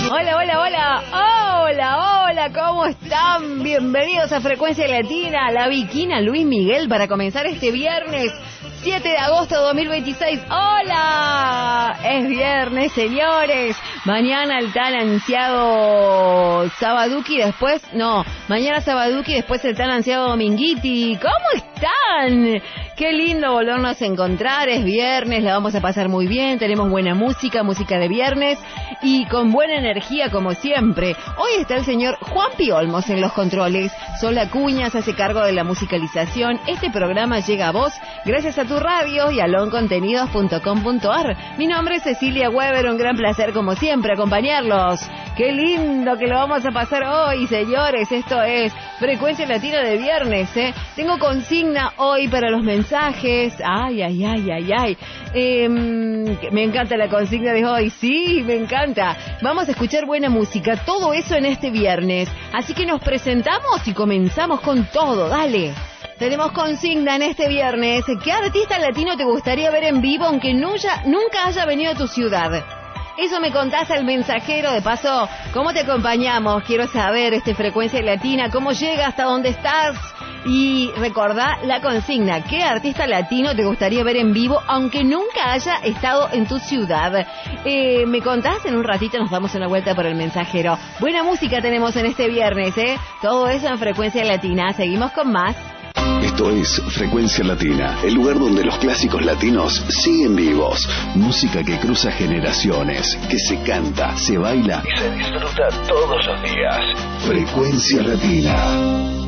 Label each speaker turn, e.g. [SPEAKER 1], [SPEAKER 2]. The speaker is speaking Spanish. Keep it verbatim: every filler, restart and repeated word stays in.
[SPEAKER 1] Hola, hola, hola, hola, hola, ¿cómo están? Bienvenidos a Frecuencia Latina, la Viquina Luis Miguel para comenzar este viernes siete de agosto de dos mil veintiséis. ¡Hola! Es viernes, señores. Mañana el tan ansiado Sabaduki, después, no, mañana Sabaduki, después el tan ansiado Dominguiti. ¿Cómo están? Qué lindo volvernos a encontrar, es viernes, la vamos a pasar muy bien, tenemos buena música, música de viernes y con buena energía como siempre. Hoy está el señor Juan Pi Olmos en los controles, Sola Cuñas hace cargo de la musicalización. Este programa llega a vos gracias a tu radio y a lon contenidos punto com punto a r. Mi nombre es Cecilia Weber, un gran placer como siempre acompañarlos. Qué lindo que lo vamos a pasar hoy, señores. Esto es Frecuencia Latina de viernes, ¿eh? Tengo consigna hoy para los mensajes. Ay, ay, ay, ay, ay. Eh, me encanta la consigna de hoy. Sí, me encanta. Vamos a escuchar buena música. Todo eso en este viernes. Así que nos presentamos y comenzamos con todo. Dale. Tenemos consigna en este viernes. ¿Qué artista latino te gustaría ver en vivo aunque nunca, nunca haya venido a tu ciudad? Eso me contás al mensajero. De paso, ¿cómo te acompañamos? Quiero saber, este Frecuencia Latina, ¿cómo llega hasta dónde estás? Y recordá la consigna. ¿Qué artista latino te gustaría ver en vivo aunque nunca haya estado en tu ciudad? Eh, me contás, en un ratito nos damos una vuelta por el mensajero. Buena música tenemos en este viernes, ¿eh? Todo eso en Frecuencia Latina. Seguimos con más.
[SPEAKER 2] Esto es Frecuencia Latina, el lugar donde los clásicos latinos siguen vivos. Música que cruza generaciones, que se canta, se baila y se disfruta todos los días. Frecuencia Latina.